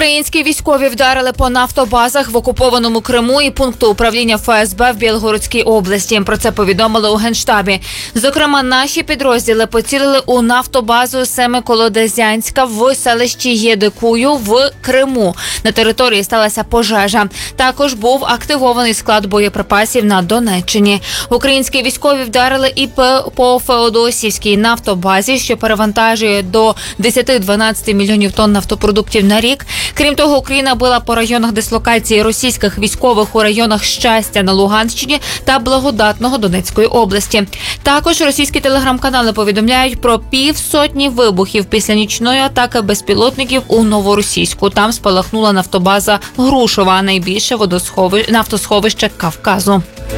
Українські військові вдарили по нафтобазах в окупованому Криму і пункту управління ФСБ в Білгородській області. Про це повідомили у Генштабі. Зокрема, наші підрозділи поцілили у нафтобазу Семиколодезянська в селищі Єдикую в Криму. На території сталася пожежа. Також був активований склад боєприпасів на Донеччині. Українські військові вдарили і по Феодосівській нафтобазі, що перевантажує до 10-12 мільйонів тонн нафтопродуктів на рік. Крім того, Україна била по районах дислокації російських військових у районах Щастя на Луганщині та Благодатного Донецької області. Також російські телеграм-канали повідомляють про півсотні вибухів після нічної атаки безпілотників у Новоросійську. Там спалахнула нафтобаза Грушова, найбільше нафтосховище Кавказу.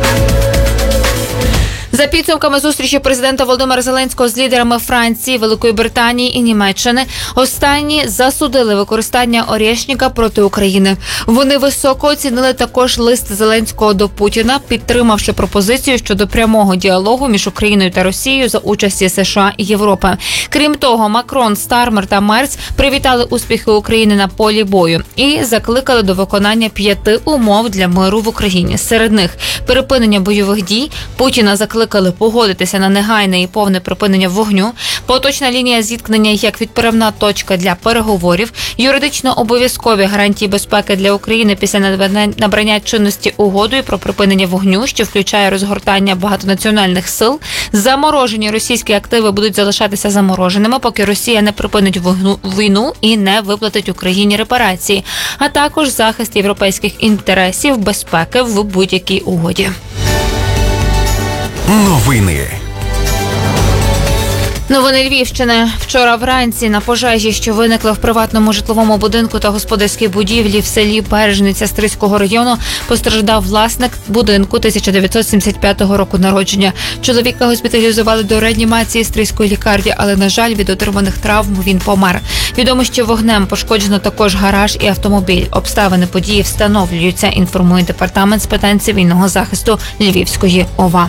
За підсумками зустрічі президента Володимира Зеленського з лідерами Франції, Великої Британії і Німеччини, останні засудили використання Орєшніка проти України. Вони високо оцінили також лист Зеленського до Путіна, підтримавши пропозицію щодо прямого діалогу між Україною та Росією за участі США і Європи. Крім того, Макрон, Стармер та Мерц привітали успіхи України на полі бою і закликали до виконання 5 умов для миру в Україні. Серед них припинення бойових дій, Путіна закликали погодитися на негайне і повне припинення вогню, поточна лінія зіткнення як відправна точка для переговорів, юридично обов'язкові гарантії безпеки для України після набрання чинності угодою про припинення вогню, що включає розгортання багатонаціональних сил, заморожені російські активи будуть залишатися замороженими, поки Росія не припинить війну і не виплатить Україні репарації, а також захист європейських інтересів безпеки в будь-якій угоді. Новини Львівщини. Вчора вранці на пожежі, що виникла в приватному житловому будинку та господарській будівлі в селі Бережниця Стрийського району, постраждав власник будинку 1975 року народження. Чоловіка госпіталізували до реанімації Стрийської лікарні, але, на жаль, від отриманих травм він помер. Відомо, що вогнем пошкоджено також гараж і автомобіль. Обставини події встановлюються, інформує департамент з питань цивільного захисту Львівської ОВА.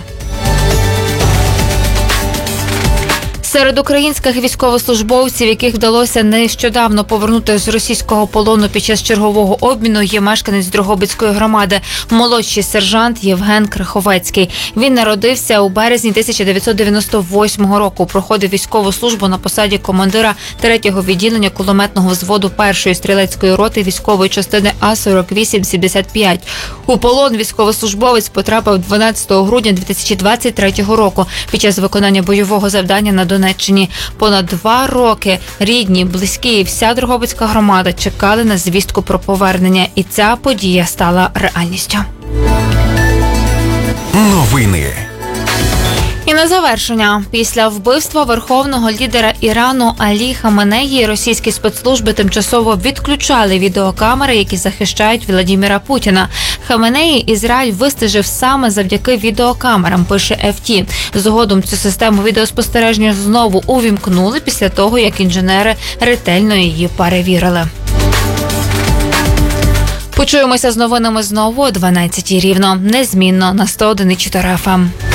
Серед українських військовослужбовців, яких вдалося нещодавно повернути з російського полону під час чергового обміну, є мешканець Дрогобицької громади, молодший сержант Євген Криховецький. Він народився у березні 1998 року, проходив військову службу на посаді командира 3-го відділення кулеметного взводу 1-ї стрілецької роти військової частини А-48-75. У полон військовослужбовець потрапив 12 грудня 2023 року під час виконання бойового завдання на Донеччині. Понад 2 роки рідні, близькі і вся Дрогобицька громада чекали на звістку про повернення. І ця подія стала реальністю. Новини. І на завершення. Після вбивства верховного лідера Ірану Алі Хаменеї російські спецслужби тимчасово відключали відеокамери, які захищають Владимира Путіна. Хаменеї Ізраїль вистежив саме завдяки відеокамерам, пише FT. Згодом цю систему відеоспостереження знову увімкнули після того, як інженери ретельно її перевірили. Почуємося з новинами знову о 12-й рівно. Незмінно на 101,4 FM.